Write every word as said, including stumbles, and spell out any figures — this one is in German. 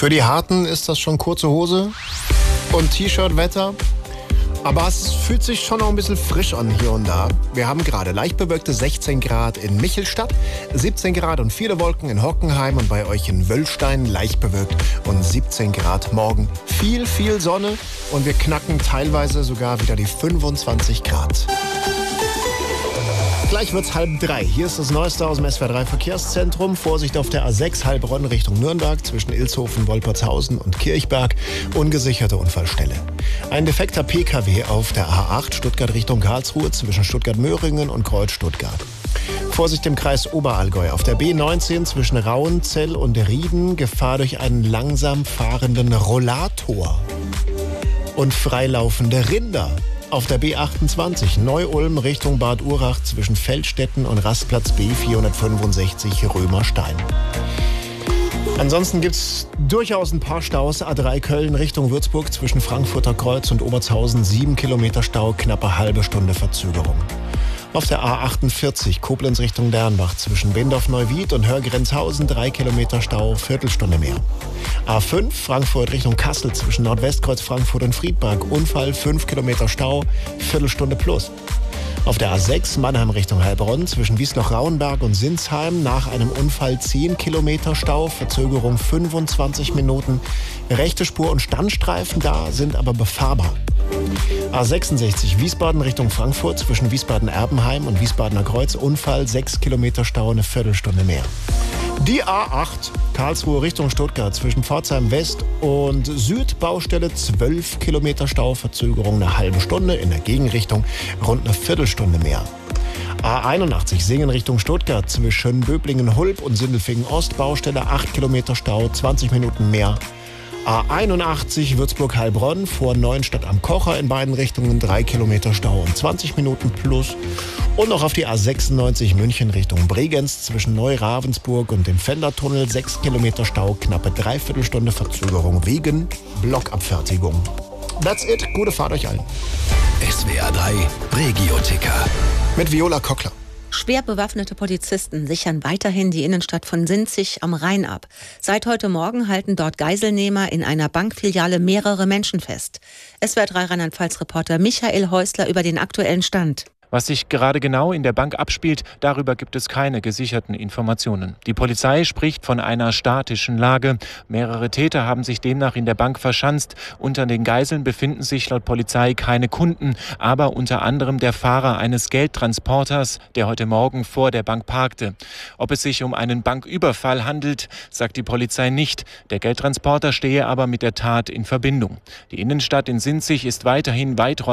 Für die Harten ist das schon kurze Hose und T-Shirt-Wetter. Aber es fühlt sich schon noch ein bisschen frisch an hier und da. Wir haben gerade leicht bewölkte sechzehn Grad in Michelstadt, siebzehn Grad und viele Wolken in Hockenheim und bei euch in Wöllstein leicht bewölkt und siebzehn Grad morgen. Viel, viel Sonne und wir knacken teilweise sogar wieder die fünfundzwanzig Grad. Gleich wird's halb drei. Hier ist das Neueste aus dem S W R drei Verkehrszentrum. Vorsicht auf der A sechs Heilbronn Richtung Nürnberg zwischen Ilshofen, Wolpertshausen und Kirchberg. Ungesicherte Unfallstelle. Ein defekter P K W auf der A acht Stuttgart Richtung Karlsruhe zwischen Stuttgart-Möhringen und Kreuz-Stuttgart. Vorsicht im Kreis Oberallgäu. Auf der B neunzehn zwischen Rauenzell und Rieden Gefahr durch einen langsam fahrenden Rollator. Und freilaufende Rinder. Auf der B achtundzwanzig Neu-Ulm Richtung Bad Urach zwischen Feldstetten und Rastplatz B vierhundertfünfundsechzig Römerstein. Ansonsten gibt es durchaus ein paar Staus. A drei Köln Richtung Würzburg zwischen Frankfurter Kreuz und Obertshausen sieben Kilometer Stau, knappe halbe Stunde Verzögerung. Auf der A achtundvierzig Koblenz Richtung Dernbach zwischen Bendorf-Neuwied und Hörgrenzhausen drei Kilometer Stau, Viertelstunde mehr. A fünf Frankfurt Richtung Kassel zwischen Nordwestkreuz Frankfurt und Friedberg Unfall fünf Kilometer Stau, Viertelstunde plus. Auf der A sechs Mannheim Richtung Heilbronn zwischen Wiesloch-Rauenberg und Sinsheim nach einem Unfall zehn Kilometer Stau, Verzögerung fünfundzwanzig Minuten. Rechte Spur und Standstreifen da sind aber befahrbar. A sechsundsechzig Wiesbaden Richtung Frankfurt zwischen Wiesbaden-Erbenheim und Wiesbadener Kreuz Unfall sechs Kilometer Stau, eine Viertelstunde mehr. Die A acht Karlsruhe Richtung Stuttgart zwischen Pforzheim West und Süd Baustelle zwölf Kilometer Stau, Verzögerung eine halbe Stunde, in der Gegenrichtung rund eine Viertelstunde mehr. A einundachtzig Singen Richtung Stuttgart zwischen Böblingen-Hulb und Sindelfingen Ost Baustelle acht Kilometer Stau, zwanzig Minuten mehr. A einundachtzig Würzburg-Heilbronn vor Neuenstadt am Kocher in beiden Richtungen drei Kilometer Stau und zwanzig Minuten plus. Und noch auf die A sechsundneunzig München Richtung Bregenz zwischen Neu-Ravensburg und dem Fendertunnel sechs Kilometer Stau, knappe Dreiviertelstunde Verzögerung wegen Blockabfertigung. That's it. Gute Fahrt euch allen. S W R drei Regio-Ticker. Mit Viola Kockler. Schwer bewaffnete Polizisten sichern weiterhin die Innenstadt von Sinzig am Rhein ab. Seit heute Morgen halten dort Geiselnehmer in einer Bankfiliale mehrere Menschen fest. S W R drei Rheinland-Pfalz-Reporter Michael Häusler über den aktuellen Stand. Was sich gerade genau in der Bank abspielt, darüber gibt es keine gesicherten Informationen. Die Polizei spricht von einer statischen Lage. Mehrere Täter haben sich demnach in der Bank verschanzt. Unter den Geiseln befinden sich laut Polizei keine Kunden, aber unter anderem der Fahrer eines Geldtransporters, der heute Morgen vor der Bank parkte. Ob es sich um einen Banküberfall handelt, sagt die Polizei nicht. Der Geldtransporter stehe aber mit der Tat in Verbindung. Die Innenstadt in Sinzig ist weiterhin weiträumig